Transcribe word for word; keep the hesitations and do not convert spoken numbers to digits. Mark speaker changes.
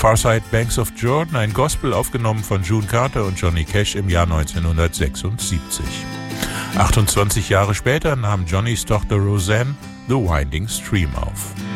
Speaker 1: Farside Banks of Jordan, ein Gospel aufgenommen von June Carter und Johnny Cash im Jahr neunzehnhundertsechsundsiebzig. achtundzwanzig Jahre später nahm Johnnys Tochter Roseanne The Winding Stream auf.